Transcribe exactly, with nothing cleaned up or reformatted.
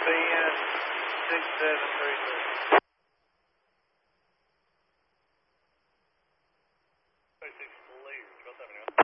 B N six seven three three. six, leave, twelve seven, yeah.